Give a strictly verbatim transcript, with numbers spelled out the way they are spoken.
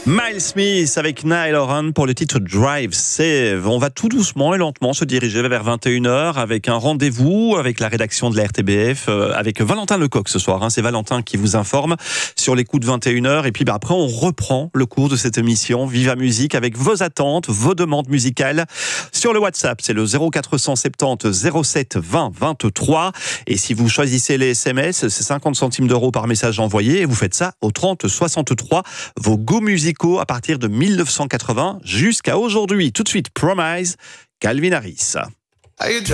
Miles Smith avec Niall Horan pour le titre Drive Save. On va tout doucement et lentement se diriger vers vingt et une heures avec un rendez-vous avec la rédaction de la R T B F, euh, avec Valentin Lecoq ce soir. Hein. C'est Valentin qui vous informe sur les coups de vingt et une heures. Et puis bah, après, on reprend le cours de cette émission Viva Musique avec vos attentes, vos demandes musicales sur le WhatsApp. C'est le zéro quatre cent soixante-dix zéro sept vingt vingt-trois. Et si vous choisissez les S M S, c'est cinquante centimes d'euros par message envoyé. Et vous faites ça au trente soixante-trois. Vos goûts musicaux à partir de mille neuf cent quatre-vingts jusqu'à aujourd'hui. Tout de suite, Promise, Calvin Harris.